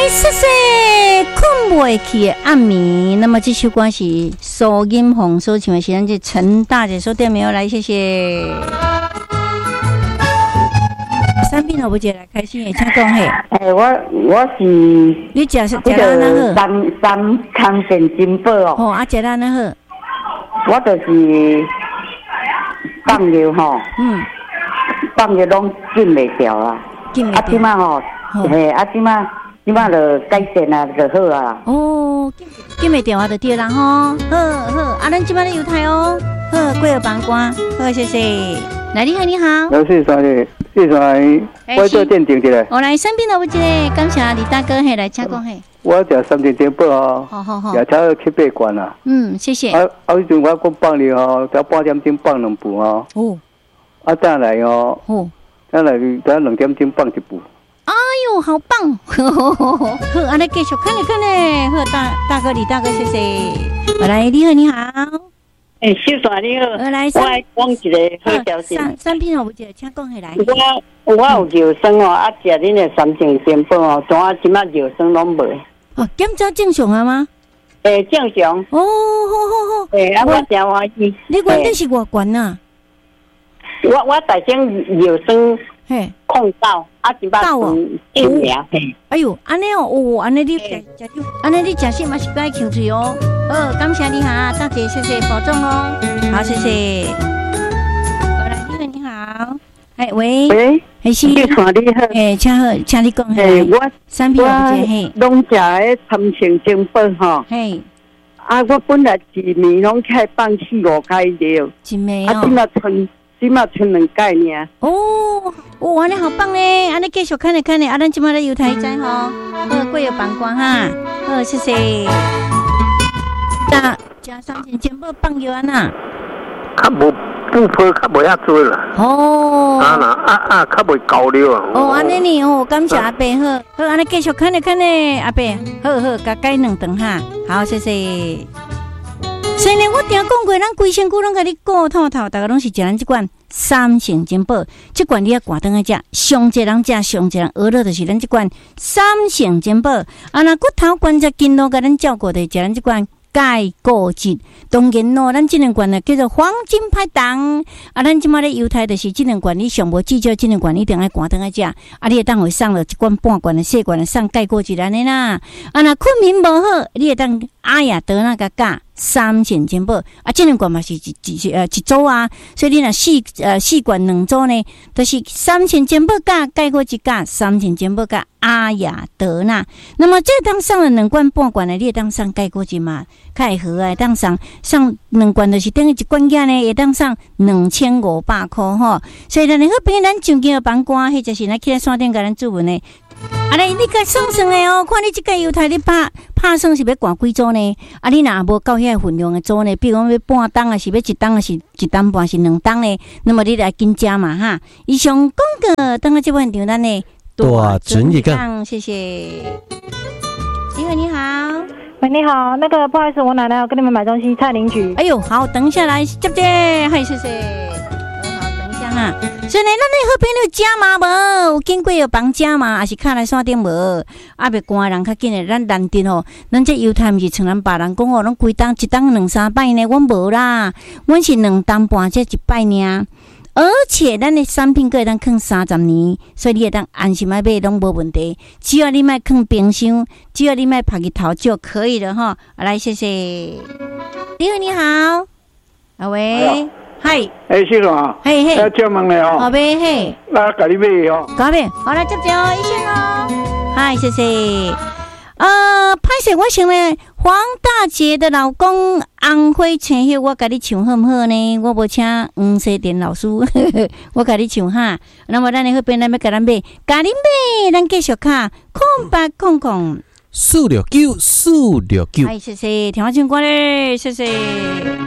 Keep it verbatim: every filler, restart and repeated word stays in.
谢谢困袂去的暗暝。那么这首歌是苏音红所唱的，是咱这陈大姐所点名来，谢谢。三品好不姐来开心的，请讲嘿。 哎，我我是你食食哪好？ 三三康健金宝哦。 哦，啊，食哪好？ 我就是放尿吼，嗯，放尿拢禁袂掉啦。禁袂掉。啊，即马吼，嘿，啊，即马即马就改善啊，就好啊。哦， 禁禁袂掉啊，就对啦吼。好好，啊，咱即马咧犹太哦，好，过个帮关，好，谢谢。来，你好，你好。 老谢三姐，谢三，我做鉴定一下。 我来三品好不姐，感谢李大哥嘿，来请讲嘿。 我食三斤金宝哦， 好好好， 也差七八罐啦。 嗯，谢谢。 啊啊，迄阵我讲放你哦，才半点钟放两部哦。哦。啊，再来哦。哦。再来，再两点钟放一部。 哎呦，好棒！好，安尼继续看咧看咧，好大大哥李大哥，谢谢。我来，你好，你好。 诶，小帅你好。 我来， 我来讲一个好消息。 三三品我不记得，请讲起来。 我我有尿酸哦，啊，食恁的三层金宝哦，怎啊即马尿酸拢无？ 哦，检查正常啊吗？ 诶，正常。 哦，好好好。 诶，啊，我真欢喜。 你原底是偌悬啊？ 我我大正尿酸嘿控到，啊，即马一年嘿。 哎呦，安尼哦，哦，安尼你食食酒，安尼你食些嘛是该求水哦。好，感谢你哈，大姐，谢谢，保重哦。好，谢谢。好来，你好，你好。哎，喂。 喂。 还是。 你好，你好。 哎，请好，请你讲。 嘿，我三品我嘿， 拢食诶参情金宝吼。嘿。啊，我本来一年拢开放四五开了。 一年哦。 啊，今嘛剩，今嘛剩两盖尔。 哦，哦，安尼好棒嘞！安尼继续看咧看咧，啊，咱今嘛咧犹太仔吼，好，过有帮光哈，好，谢谢。那加三千金宝放药安呐？ 较无不坡，较无遐多啦。 哦。 啊啦啊啊，较袂高了啊。 哦，安尼呢哦，感谢阿伯好，好，安尼继续看咧看咧，阿伯，好好，甲改两顿哈，好，谢谢。所以呢，我定讲过，咱规身躯拢甲你顾透透，大家拢是食咱即款三成金宝，即款你要挂灯来食，上济人食，上济人娱乐就是咱即款三成金宝。啊，那骨头关节筋络甲咱照顾的，食咱即款钙固质。当然咯，咱即两罐呢叫做黄金拍档。啊，咱即马咧犹太就是即两罐，你上无至少即两罐一定爱挂灯来食。啊，你会当会送了一罐半罐的细罐的送钙固质安尼啦。啊，那困眠无好，你会当阿雅得那个钙。三成金宝啊，这两罐嘛是一一呃一组啊，所以你若四呃四罐两组呢，都、就是三成金宝加钙固质加三成金宝加阿雅德纳。那么这当上了两罐半罐的，你会当上钙固质嘛？较会好啊，当上上两罐就是等于一罐价呢，会当上两千五百块吼。所以咱好朋友咱上京的帮官，或者是咱去来山顶甲咱注文呢。啊嘞，你甲算算诶哦，看你即个犹太你拍拍算是要挂几组呢？啊，你若无够遐份量诶组呢，比如讲要半当啊，是要一当啊，是一当半是两当呢？那么你来紧加嘛哈！以上广告，等下这本场咱呢大整一个， 谢谢。你好，你好， 喂，你好，那个不好意思，我奶奶要跟你们买东西，蔡邻居。 哎呦，好，等一下来接接，嗨，谢谢。好，等一下哈。所以呢，咱咧好朋友加码无？有经过有帮加码，还是卡来山顶无？啊，别赶人较紧诶，咱难得吼，咱这犹太毋是像咱别人讲哦，拢规当一当两三摆呢，阮无啦，阮是两当半这一摆呢。而且咱的产品可以当放三十年，所以你会当安心买买拢无问题。只要你莫放冰箱，只要你莫晒日头就可以了哈。来，谢谢。你好，你好，啊喂。嗨， 哎，先生啊， 嘿嘿， 要叫问你哦， 好呗嘿， 那给你买哦， 搞呗，好来接接哦，一线哦，嗨，谢谢。呃，拍摄我想呢，黄大姐的老公红花青叶，我甲你唱好唔好呢？我无请黄世典老师，我甲你唱哈。那么咱的好边咱要甲咱买，甲你买，咱继续卡空白空空四六九四六九， 哎，谢谢，听我唱歌嘞，谢谢。